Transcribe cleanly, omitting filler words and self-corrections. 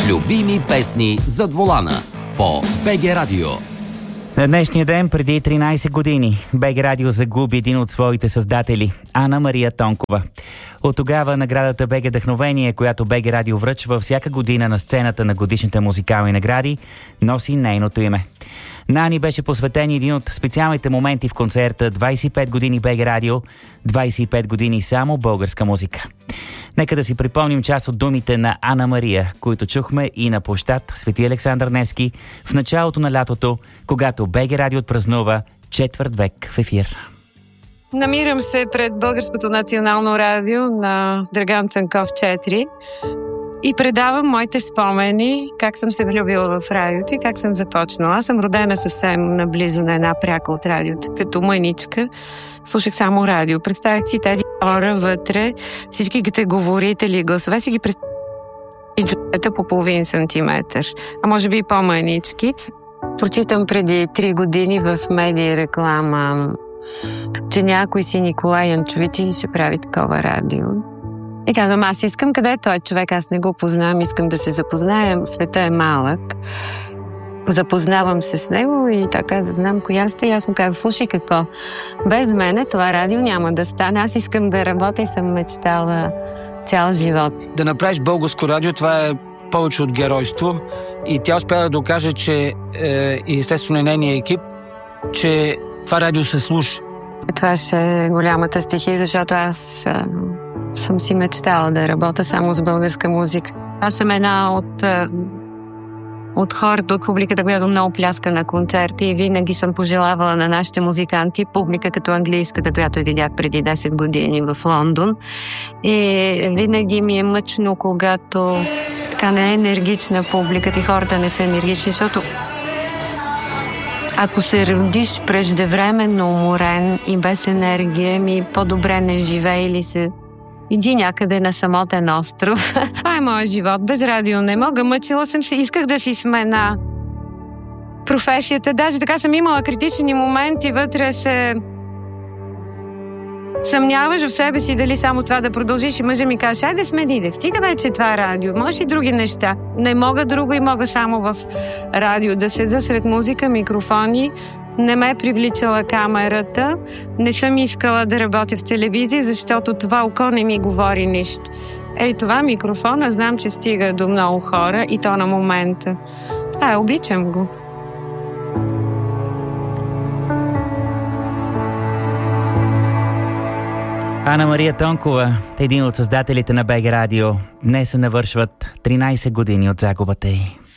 Любими песни зад волана по БГ Радио. На днешния ден преди 13 години БГ Радио загуби един от своите създатели – Ана Мария Тонкова. От тогава наградата БГ Вдъхновение, която БГ Радио връчва всяка година на сцената на годишните музикални награди, носи нейното име. На Ани беше посветен един от специалните моменти в концерта 25 години БГ Радио, 25 години само българска музика. Нека да си припомним част от думите на Ана Мария, които чухме и на площад Свети Александър Невски в началото на лятото, когато БГ Радио отпразнува четвърт век в ефир. Намирам се пред Българското национално радио на Драган Цанков 4 и предавам моите спомени, как съм се влюбила в радиото и как съм започнала. Аз съм родена съвсем наблизо на една пряка от радиото. Като мъничка слушах само радио. Представях си тези хора вътре, всичките говорители, гласове си ги представях и джуета по половин сантиметър, а може би и по-мънички. Прочитам преди 3 години в медия реклама, че някой си Николай Янчович ще прави такова радио. И казвам, аз искам, къде е той човек, аз не го познавам, искам да се запознаем, света е малък. Запознавам се с него и така знам коя сте. И аз му казвам, слушай какво, без мене това радио няма да стане. Аз искам да работя и съм мечтала цял живот. Да направиш българско радио, това е повече от геройство. И тя успя да докаже, че и естествено нейния екип, че това радио се слуша. Това ще е голямата стихия, защото аз съм си мечтала да работя само с българска музика. Аз съм една от хората от публиката, която много пляска на концерти и винаги съм пожелавала на нашите музиканти публика като английската, която видях преди 10 години в Лондон. И винаги ми е мъчно, когато така не е енергична публиката и хората не са енергични, защото ако се родиш преждевременно уморен и без енергия, по-добре не живее или се иди някъде на самотен остров. Това е моят живот. Без радио не мога. Мъчила съм се. Исках да си смена професията. Даже така съм имала критични моменти. Вътре се съмняваш в себе си дали само това да продължиш. И мъжа ми каже, айде смени, да стига вече това радио. Може и други неща. Не мога друго и мога само в радио. Да седа сред музика, микрофони. Не ме е привличала камерата. Не съм искала да работя в телевизия, защото това око не ми говори нищо. Ей, това микрофона, знам, че стига до много хора и то на момента. Това обичам го. Ана Мария Тонкова, един от създателите на БГ Радио, днес се навършват 13 години от загубата й.